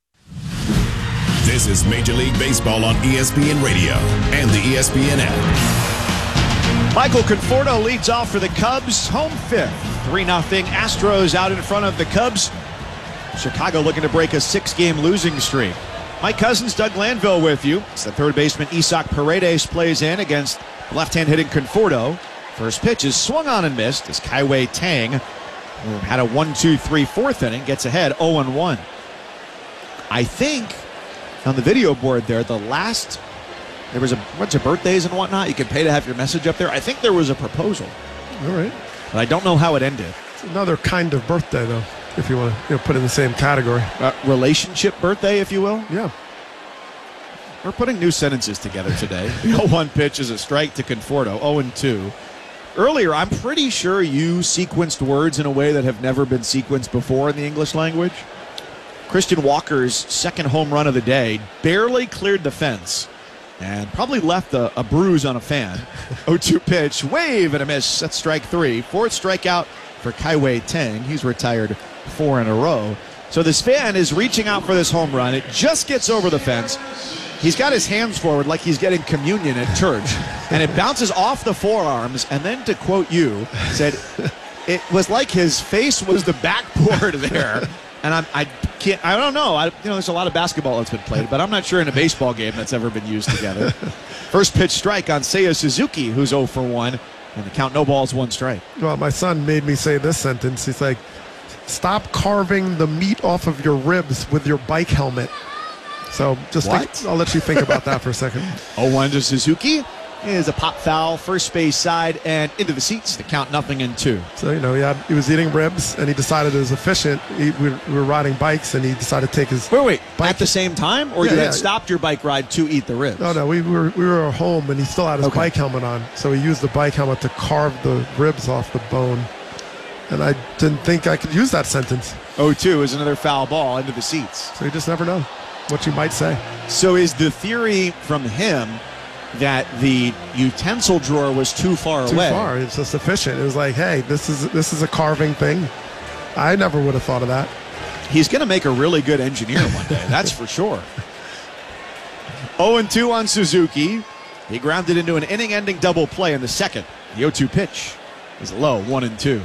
This is Major League Baseball on ESPN Radio and the ESPN app. Michael Conforto leads off for the Cubs, home 5th. 3-0 Astros out in front of the Cubs. Chicago looking to break a 6-game losing streak. Mike Cousins, Doug Landville with you. It's the third baseman Isaac Paredes plays in against left-hand hitting Conforto. First pitch is swung on and missed as Kai-Wei Tang, who had a 1-2-3 4th inning, gets ahead 0-1. I think on the video board there, there was a bunch of birthdays and whatnot. You can pay to have your message up there. I think there was a proposal. All right. But I don't know how it ended. It's another kind of birthday, though, if you want to put it in the same category. Relationship birthday, if you will? Yeah. We're putting new sentences together today. The 0-1 pitch is a strike to Conforto, 0-2. Earlier, I'm pretty sure you sequenced words in a way that have never been sequenced before in the English language. Christian Walker's second home run of the day barely cleared the fence and probably left a bruise on a fan. 0-2 pitch, wave and a miss. That's strike 3. 4th strikeout for Kai-Wei Tang. He's retired 4 in a row. So this fan is reaching out for this home run. It just gets over the fence. He's got his hands forward like he's getting communion at church. And it bounces off the forearms. And then, to quote you, said, it was like his face was the backboard there. And I don't know. There's a lot of basketball that's been played, but I'm not sure in a baseball game that's ever been used together. First pitch strike on Seiya Suzuki, who's 0-for-1, and the count, no balls, 1 strike. Well, my son made me say this sentence. He's like, stop carving the meat off of your ribs with your bike helmet. So just I'll let you think about that for a second. 0-1 to Suzuki. Is a pop foul, first base side, and into the seats. The count 0-2. So, he was eating ribs, and he decided it was efficient. We were riding bikes, and he decided to take his Wait. bike. At the same time? Or you had stopped your bike ride to eat the ribs? No, we were at home, and he still had his bike helmet on. So he used the bike helmet to carve the ribs off the bone. And I didn't think I could use that sentence. 0-2 is another foul ball into the seats. So you just never know what you might say. So is the theory from him that the utensil drawer was too far away? Too far. It's just efficient. It was like, hey, this is a carving thing. I never would have thought of that. He's going to make a really good engineer one day, that's for sure. 0-2 on Suzuki. He grounded into an inning-ending double play in the second. The 0-2 pitch is low, 1-2.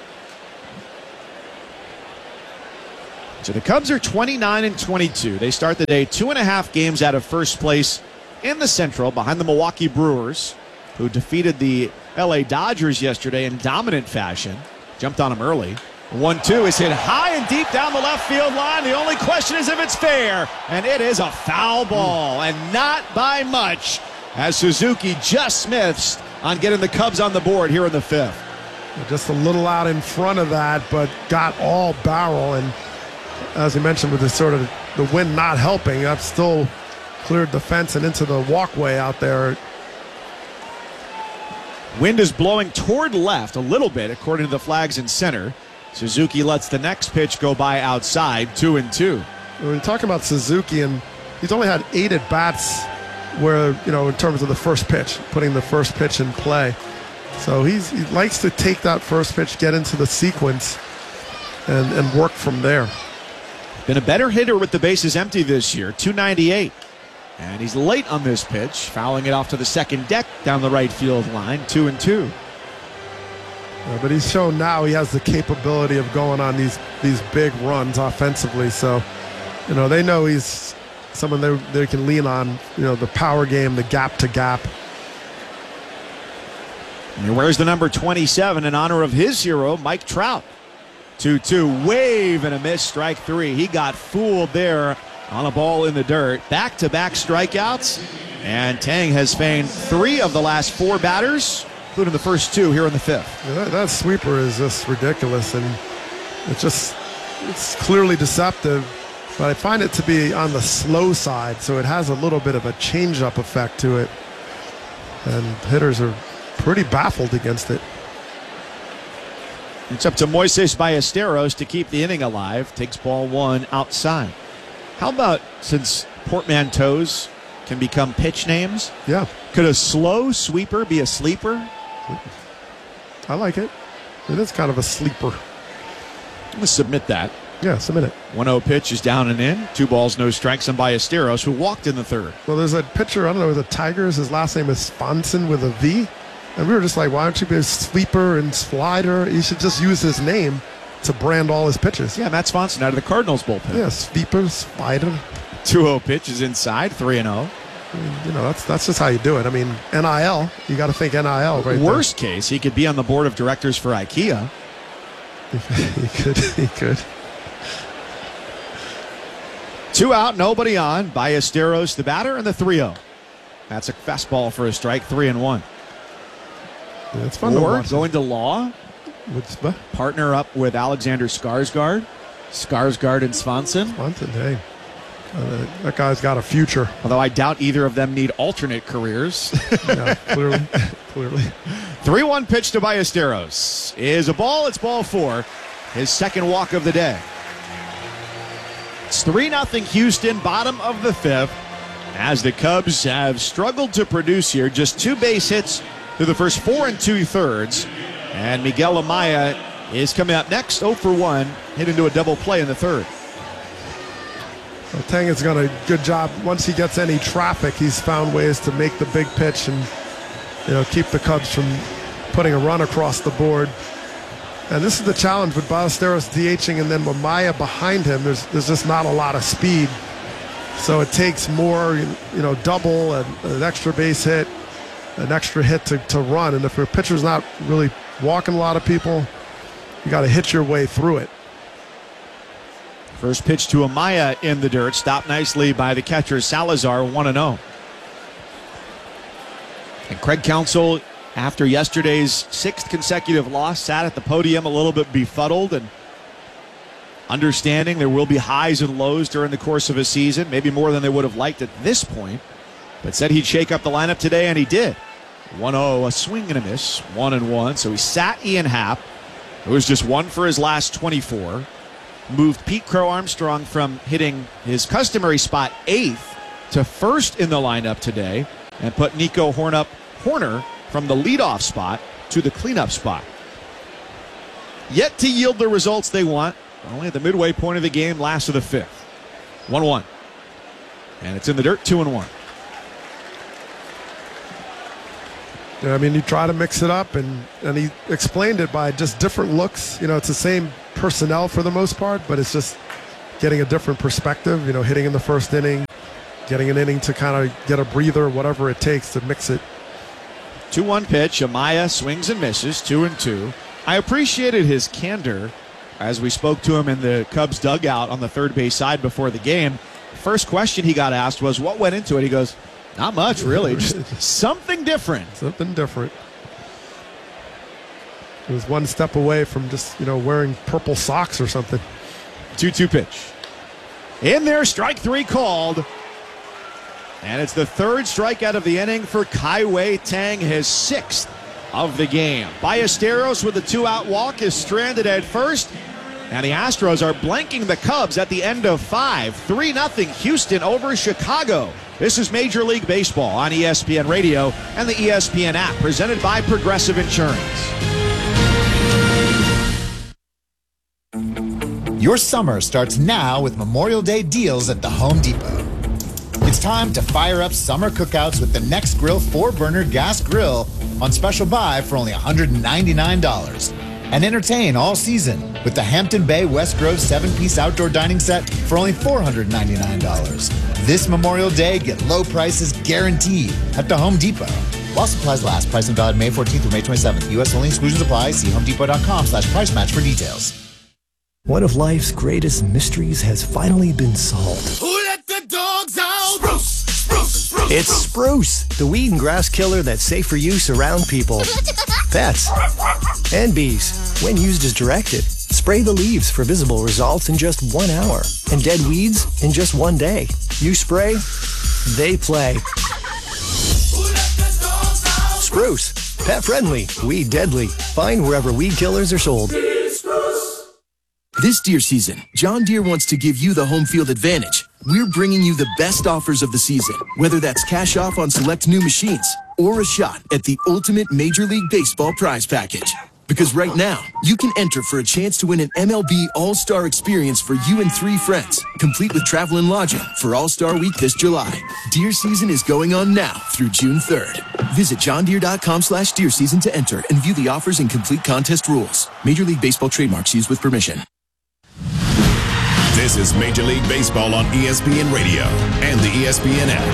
So the Cubs are 29-22. They start the day 2.5 games out of first place in the Central behind the Milwaukee Brewers, who defeated the LA Dodgers yesterday in dominant fashion. Jumped on them early. 1-2 is hit high and deep down the left field line. The only question is if it's fair, and it is a foul ball, and not by much, as Suzuki just missed on getting the Cubs on the board here in the fifth. Just a little out in front of that, but got all barrel, and as you mentioned, with the sort of the wind not helping, I've still cleared the fence and into the walkway out there. Wind is blowing toward left a little bit, according to the flags in center. Suzuki lets the next pitch go by outside, 2-2. When you're talking about Suzuki, and he's only had 8 at-bats where, in terms of the first pitch, putting the first pitch in play. So he likes to take that first pitch, get into the sequence, and work from there. Been a better hitter with the bases empty this year, 298. And he's late on this pitch, fouling it off to the second deck down the right field line, 2-2. But he's shown now he has the capability of going on these big runs offensively. So, they know he's someone they can lean on, the power game, the gap to gap. And he wears the number 27 in honor of his hero, Mike Trout. 2-2, wave and a miss, strike 3. He got fooled there on a ball in the dirt. Back-to-back strikeouts, and Tang has feigned 3 of the last 4 batters, including the first 2 here in the fifth. Yeah, that sweeper is just ridiculous, and it's clearly deceptive, but I find it to be on the slow side, so it has a little bit of a change-up effect to it, and hitters are pretty baffled against it. It's up to Moises Ballesteros to keep the inning alive. Takes ball 1 outside. How about, since portmanteaus can become pitch names? Yeah. Could a slow sweeper be a sleeper? I like it. It is kind of a sleeper. I'm going to submit that. Yeah, submit it. 1-0 pitch is down and in. 2 balls, no strikes on Ballesteros, who walked in the third. Well, there's a pitcher, I don't know, the Tigers, his last name is Swanson with a V. And we were just like, why don't you be a sleeper and slider? You should just use his name to brand all his pitches. Yeah, Matt Swanson out of the Cardinals bullpen. Yeah, sleeper, spider. 2-0 pitch is inside, 3-0. That's just how you do it. I mean, NIL, you got to think NIL right there. Worst case, he could be on the board of directors for IKEA. He could. 2 out, nobody on. Ballesteros, the batter, and the 3-0. That's a fastball for a strike, 3-1. Yeah, it's fun to watch. Going to law. Partner up with Alexander Skarsgård. Skarsgård and Swanson. Swanson, hey. That guy's got a future. Although I doubt either of them need alternate careers. Yeah, clearly. 3-1 pitch to Ballesteros. Is a ball. It's ball 4. His second walk of the day. It's 3-0 Houston, bottom of the fifth. As the Cubs have struggled to produce here. Just 2 base hits through the first 4 2/3. And Miguel Amaya is coming up next, 0 for 1, hit into a double play in the third. Well, Tang has done a good job. Once he gets any traffic, he's found ways to make the big pitch and keep the Cubs from putting a run across the board. And this is the challenge with Ballesteros DHing and then Amaya behind him. There's just not a lot of speed. So it takes more, double, an extra base hit, an extra hit to run. And if your pitcher's not really walking a lot of people, you got to hit your way through it. First pitch to Amaya in the dirt, stopped nicely by the catcher Salazar, 1-0. And Craig Counsell, after yesterday's 6th consecutive loss, sat at the podium a little bit befuddled and understanding there will be highs and lows during the course of a season, maybe more than they would have liked at this point, but said he'd shake up the lineup today, and he did. 1-0, a swing and a miss, 1-1. So he sat Ian Happ, who was just 1 for his last 24. Moved Pete Crow Armstrong from hitting his customary spot 8th to 1st in the lineup today, and put Nico Horner from the leadoff spot to the cleanup spot. Yet to yield the results they want, Only at the midway point of the game, last of the fifth. 1-1. And it's in the dirt, 2-1. Yeah, I mean, you try to mix it up, and he explained it by just different looks. You know, it's the same personnel for the most part, but it's just getting a different perspective, you know, hitting in the first inning, getting an inning to kind of get a breather, whatever it takes to mix it. 2-1 pitch. Amaya swings and misses, 2-2. I appreciated his candor as we spoke to him in the Cubs dugout on the third base side before the game. First question he got asked was, what went into it? He goes, not much, really. Just something different. Something different. It was one step away from just, you know, wearing purple socks or something. 2-2 pitch. In there, strike three called. And it's the third strikeout of the inning for Kai-Wei Tang, his sixth of the game. Ballesteros with a 2-out walk is stranded at first. And the Astros are blanking the Cubs at the end of 5. 3-0 Houston over Chicago. This is Major League Baseball on ESPN Radio and the ESPN app, presented by Progressive Insurance. Your summer starts now with Memorial Day deals at the Home Depot. It's time to fire up summer cookouts with the Nextgrill 4-burner gas grill on special buy for only $199. And entertain all season with the Hampton Bay West Grove 7-piece outdoor dining set for only $499. This Memorial Day, get low prices guaranteed at the Home Depot. While supplies last, price and valid May 14th through May 27th. U.S. only, exclusions apply. See homedepot.com/price match for details. One of life's greatest mysteries has finally been solved. Who let the dogs out? Spruce, spruce, spruce. It's Spruce, the weed and grass killer that's safe for use around people, pets, and bees. When used as directed, spray the leaves for visible results in just 1 hour, and dead weeds in just 1 day. You spray, they play. Spruce, pet friendly, weed deadly. Find wherever weed killers are sold. This deer season, John Deere wants to give you the home field advantage. We're bringing you the best offers of the season, whether that's cash off on select new machines or a shot at the ultimate Major League Baseball prize package. Because right now, you can enter for a chance to win an MLB All-Star experience for you and 3 friends, complete with travel and lodging for All-Star Week this July. Deer season is going on now through June 3rd. Visit johndeere.com/deer season to enter and view the offers and complete contest rules. Major League Baseball trademarks used with permission. This is Major League Baseball on ESPN Radio and the ESPN app.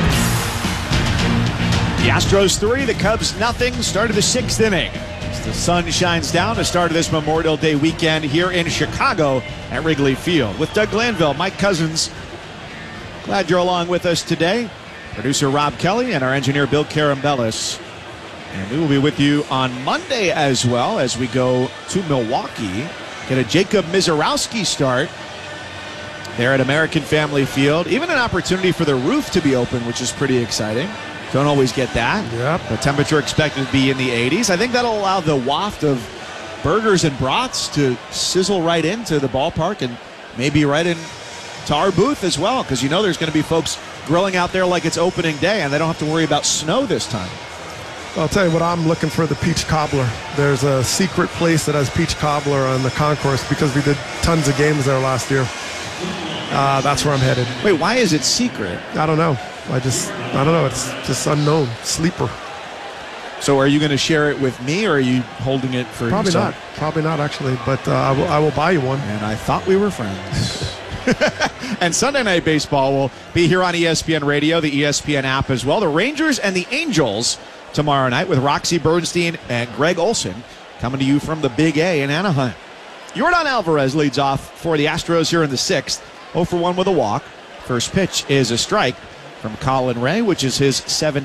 The Astros 3, the Cubs nothing. Start of the 6th inning. As the sun shines down to start of this Memorial Day weekend here in Chicago at Wrigley Field. With Doug Glanville, Mike Cousins, glad you're along with us today. Producer Rob Kelly and our engineer Bill Karambellis. And we will be with you on Monday as well as we go to Milwaukee. Get a Jacob Mizorowski start there at American Family Field. Even an opportunity for the roof to be open, which is pretty exciting. Don't always get that. Yep. The temperature expected to be in the 80s. I think that'll allow the waft of burgers and brats to sizzle right into the ballpark and maybe right into our booth as well, because you know there's going to be folks grilling out there like it's opening day, and they don't have to worry about snow this time. I'll tell you what, I'm looking for the peach cobbler. There's a secret place that has peach cobbler on the concourse because we did tons of games there last year. That's where I'm headed. Wait, why is it secret? I don't know. I don't know. It's just unknown. Sleeper. So are you going to share it with me, or are you holding it for Probably yourself? not. Probably not, actually. But I will buy you one. And I thought we were friends. And Sunday Night Baseball will be here on ESPN Radio, the ESPN app as well. The Rangers and the Angels tomorrow night with Roxy Bernstein and Greg Olson coming to you from the Big A in Anaheim. Yordan Alvarez leads off for the Astros here in the 6th. 0 for 1 with a walk. First pitch is a strike from Colin Ray, which is his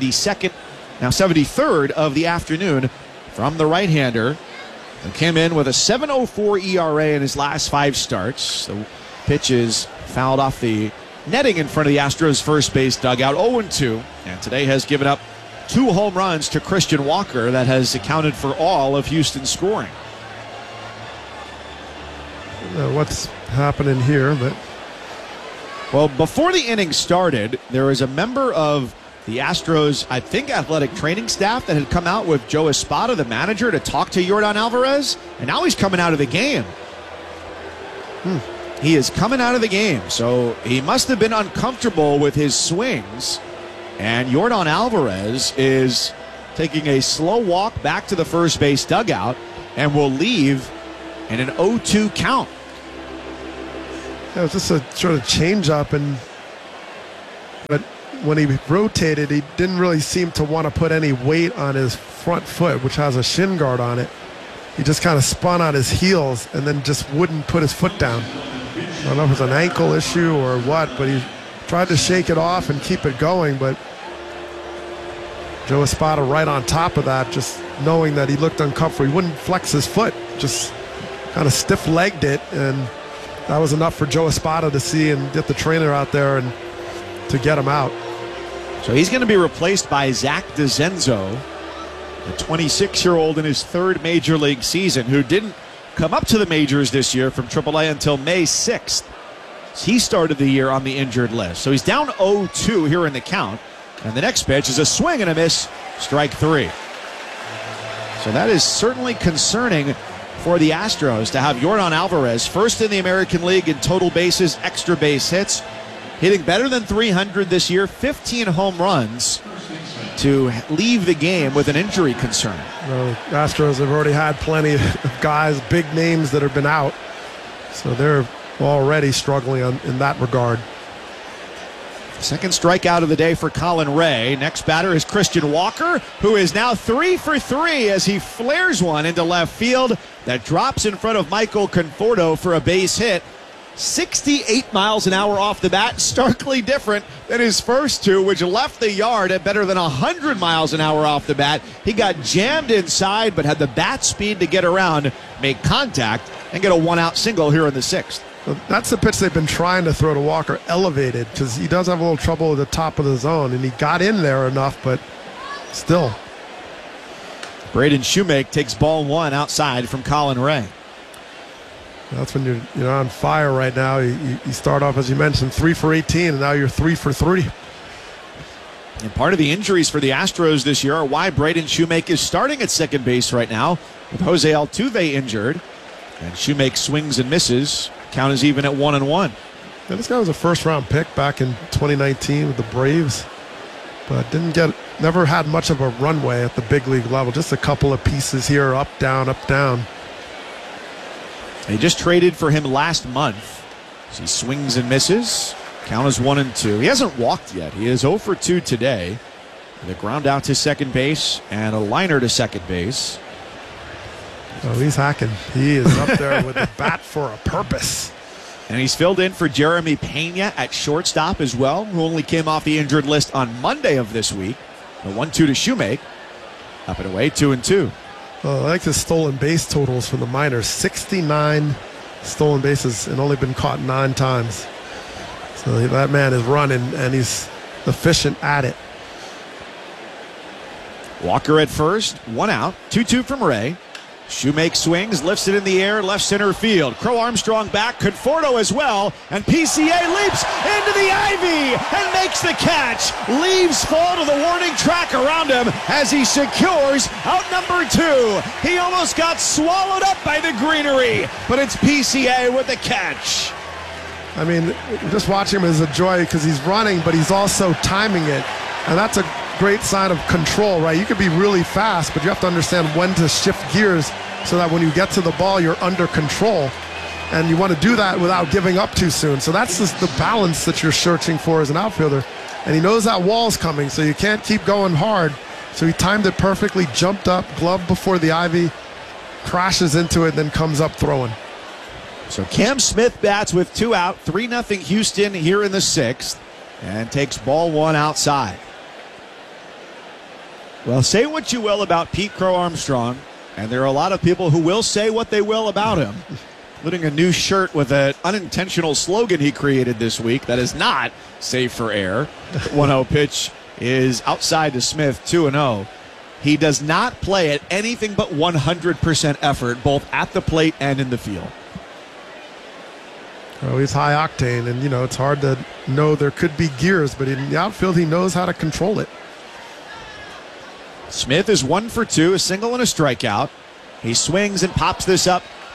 73rd of the afternoon from the right-hander, who came in with a 7.04 ERA in his last 5 starts. The pitch is fouled off the netting in front of the Astros' first base dugout, 0-2, and today has given up 2 home runs to Christian Walker that has accounted for all of Houston's scoring. What's happening here? But well, before the inning started, there was a member of the Astros, I think, athletic training staff that had come out with Joe Espada, the manager, to talk to Yordan Alvarez, and now he's coming out of the game. He is coming out of the game, so he must have been uncomfortable with his swings. And Yordan Alvarez is taking a slow walk back to the first base dugout and will leave in an 0-2 count. It was just a sort of change-up, but when he rotated, he didn't really seem to want to put any weight on his front foot, which has a shin guard on it. He just kind of spun on his heels and then just wouldn't put his foot down. I don't know if it was an ankle issue or what, but he tried to shake it off and keep it going, but Joe Espada right on top of that, just knowing that he looked uncomfortable. He wouldn't flex his foot, just kind of stiff-legged it, and that was enough for Joe Espada to see and get the trainer out there and to get him out. So he's going to be replaced by Zach DeZenzo, a 26-year-old in his third major league season, who didn't come up to the majors this year from AAA until May 6th. He started the year on the injured list. So he's down 0-2 here in the count. And the next pitch is a swing and a miss, strike 3. So that is certainly concerning for the Astros to have Yordan Alvarez, first in the American League in total bases, extra base hits, hitting better than 300 this year, 15 home runs, to leave the game with an injury concern. Well, Astros have already had plenty of guys, big names that have been out. So they're already struggling in that regard. Second strikeout of the day for Colin Ray. Next batter is Christian Walker, who is now 3 for 3 as he flares one into left field that drops in front of Michael Conforto for a base hit. 68 miles an hour off the bat, starkly different than his first two, which left the yard at better than 100 miles an hour off the bat. He got jammed inside, but had the bat speed to get around, make contact, and get a one-out single here in the 6th. That's the pitch they've been trying to throw to Walker, elevated, because he does have a little trouble at the top of the zone, and he got in there enough, but still. Braden Shoemake takes ball 1 outside from Colin Ray. That's when you're on fire right now. You start off, as you mentioned, 3 for 18, and now you're 3 for 3. And part of the injuries for the Astros this year are why Braden Shoemake is starting at second base right now, with Jose Altuve injured. And Shoemake swings and misses. Count is even at 1-1. Yeah, this guy was a first-round pick back in 2019 with the Braves, but never had much of a runway at the big league level. Just a couple of pieces here, up, down, up, down. They just traded for him last month. So he swings and misses. Count is 1-2. He hasn't walked yet. He is 0 for 2 today. With a ground out to second base and a liner to second base. Oh, he's hacking. He is up there with the bat for a purpose. And he's filled in for Jeremy Pena at shortstop as well, who only came off the injured list on Monday of this week. The 1-2 to Shoemake. Up and away, 2-2. Well, I like his stolen base totals from the minors. 69 stolen bases and only been caught 9 times. So that man is running, and he's efficient at it. Walker at first, 1 out, 2-2 from Ray. Shoemake swings, lifts it in the air, left center field. Crow Armstrong back, Conforto as well, and PCA leaps into the ivy and makes the catch. Leaves fall to the warning track around him as he secures out number 2. He almost got swallowed up by the greenery, but it's PCA with the catch. I mean, just watching him is a joy because he's running, but he's also timing it, and that's a great sign of control, right? You could be really fast, but you have to understand when to shift gears so that when you get to the ball, you're under control. And you want to do that without giving up too soon. So that's just the balance that you're searching for as an outfielder. And he knows that wall's coming, so you can't keep going hard. So he timed it perfectly, jumped up, glove before the ivy, crashes into it, then comes up throwing. So Cam Smith bats with 2 out, 3-0 Houston here in the 6th, and takes ball 1 outside. Well, say what you will about Pete Crow Armstrong, and there are a lot of people who will say what they will about him, including a new shirt with an unintentional slogan he created this week that is not safe for air. 1-0 pitch is outside to Smith, 2-0. He does not play at anything but 100% effort, both at the plate and in the field. Oh, he's high octane, and, it's hard to know there could be gears, but in the outfield, he knows how to control it. Smith is 1 for 2, a single and a strikeout. He swings and pops this up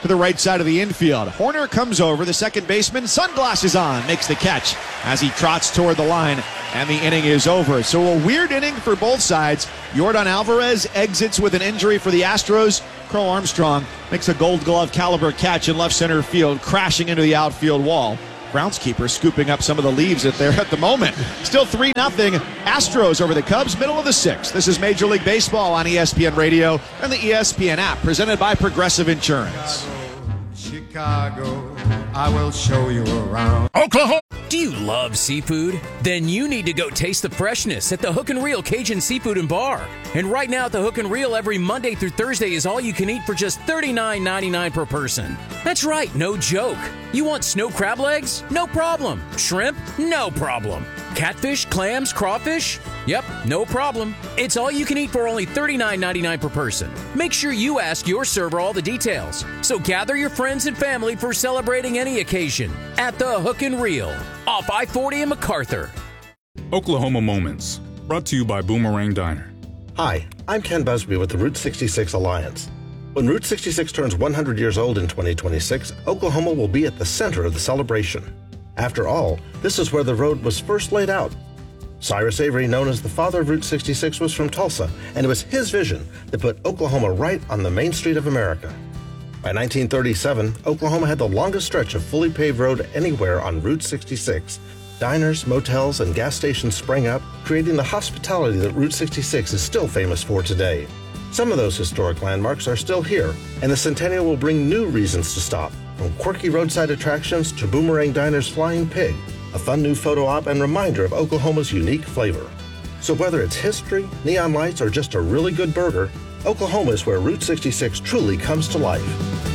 to the right side of the infield. Horner comes over, the second baseman, sunglasses on, makes the catch as he trots toward the line, and the inning is over. So a weird inning for both sides. Yordan Alvarez exits with an injury for the Astros. Crow Armstrong makes a Gold Glove caliber catch in left center field, crashing into the outfield wall. Groundskeeper scooping up some of the leaves at the moment. Still 3-0 Astros over the Cubs, middle of the sixth. This is Major League Baseball on ESPN Radio and the ESPN app, presented by Progressive Insurance. Chicago, I will show you around. Oklahoma. Do you love seafood? Then you need to go taste the freshness at the Hook and Reel Cajun Seafood and Bar. And right now at the Hook and Reel, every Monday through Thursday is all you can eat for just $39.99 per person. That's right, no joke. You want snow crab legs? No problem. Shrimp? No problem. Catfish, clams, crawfish? Yep, no problem. It's all you can eat for only $39.99 per person. Make sure you ask your server all the details. So gather your friends and family for celebrating any occasion at the Hook and Reel off I-40 in MacArthur. Oklahoma Moments, brought to you by Boomerang Diner. Hi, I'm Ken Busby with the Route 66 Alliance. When Route 66 turns 100 years old in 2026, Oklahoma will be at the center of the celebration. After all, this is where the road was first laid out. Cyrus Avery, known as the father of Route 66, was from Tulsa, and it was his vision that put Oklahoma right on the main street of America. By 1937, Oklahoma had the longest stretch of fully paved road anywhere on Route 66. Diners, motels, and gas stations sprang up, creating the hospitality that Route 66 is still famous for today. Some of those historic landmarks are still here, and the Centennial will bring new reasons to stop, from quirky roadside attractions to Boomerang Diner's Flying Pig, a fun new photo op and reminder of Oklahoma's unique flavor. So whether it's history, neon lights, or just a really good burger, Oklahoma is where Route 66 truly comes to life.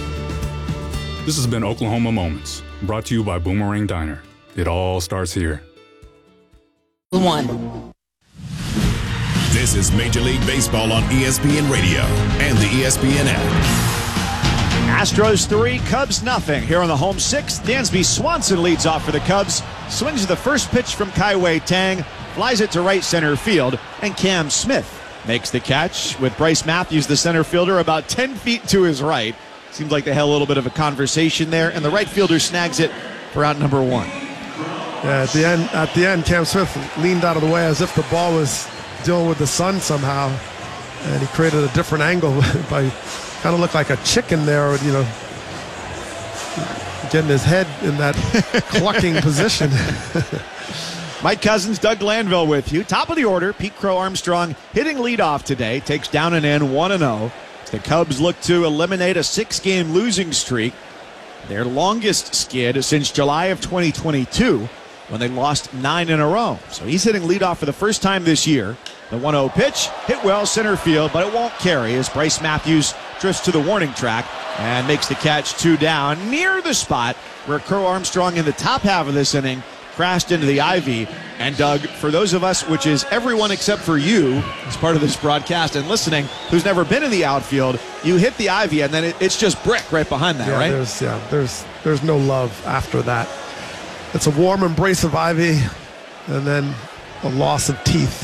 This has been Oklahoma Moments, brought to you by Boomerang Diner. It all starts here. This is Major League Baseball on ESPN Radio and the ESPN app. Astros 3, Cubs nothing. Here on the home sixth, Dansby Swanson leads off for the Cubs. Swings the first pitch from Kai-Wei Tang, flies it to right center field, and Cam Smith makes the catch with Bryce Matthews, the center fielder, about 10 feet to his right. Seems like they had a little bit of a conversation there, and the right fielder snags it for out number one. Yeah, at the end, Cam Smith leaned out of the way as if the ball was dealing with the sun somehow, and he created a different angle by kind of looked like a chicken there, you know, getting his head in that clucking position. Mike Cousins, Doug Glanville with you. Top of the order, Pete Crow Armstrong hitting leadoff today. Takes down and in 1-0. The Cubs look to eliminate a 6-game losing streak. Their longest skid since July of 2022 when they lost 9 in a row. So he's hitting leadoff for the first time this year. The 1-0 pitch hit well center field, but it won't carry as Bryce Matthews drifts to the warning track and makes the catch 2 down near the spot where Crow Armstrong in the top half of this inning crashed into the ivy. And Doug, for those of us, which is everyone except for you as part of this broadcast and listening, who's never been in the outfield, you hit the ivy and then it's just brick right behind that, right? There's no love after that. It's a warm embrace of ivy and then a loss of teeth.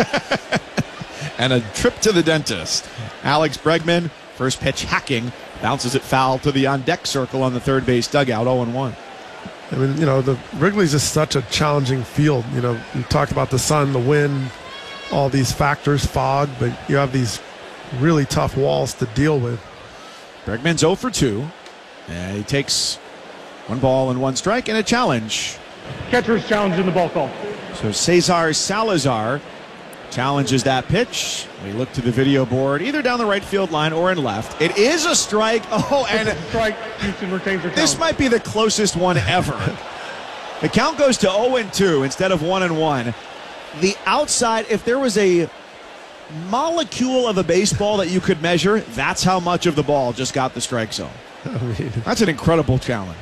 And a trip to the dentist. Alex Bregman, first pitch hacking, bounces it foul to the on-deck circle on the third base dugout, 0-1. I mean, you know, the Wrigley's is such a challenging field. You know, you talked about the sun, the wind, all these factors, fog, but you have these really tough walls to deal with. Bregman's 0 for 2. And he takes 1 ball and 1 strike and a challenge. Catcher's challenge in the ball call. So Cesar Salazar challenges that pitch. We look to the video board, either down the right field line or in left. It is a strike. Oh, and strike. Houston retains their this might be the closest one ever. The count goes to 0-2 instead of 1-1. The outside, if there was a molecule of a baseball that you could measure, that's how much of the ball just got the strike zone. That's an incredible challenge.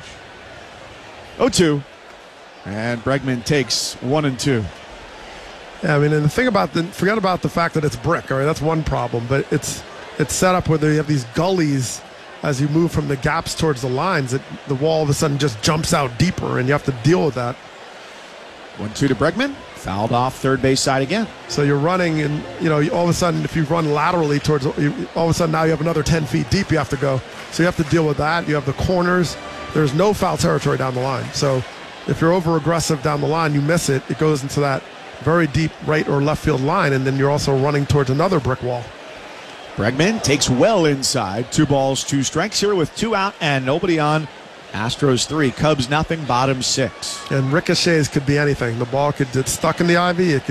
0-2. And Bregman takes 1-2. Yeah, I mean, and the thing about forget about the fact that it's brick. All right, that's one problem, but it's set up where you have these gullies as you move from the gaps towards the lines. That the wall all of a sudden just jumps out deeper, and you have to deal with that. 1-2 to Bregman. Fouled off third base side again. So you're running, and all of a sudden, if you run laterally towards, all of a sudden now you have another 10 feet deep you have to go. So you have to deal with that. You have the corners. There's no foul territory down the line. So if you're over aggressive down the line, you miss it. It goes into that very deep right or left field line, and then you're also running towards another brick wall. Bregman takes well inside. 2 balls, 2 strikes here with 2 out and nobody on. Astros 3, Cubs nothing, bottom 6. And ricochets could be anything. The ball could get stuck in the ivy. It could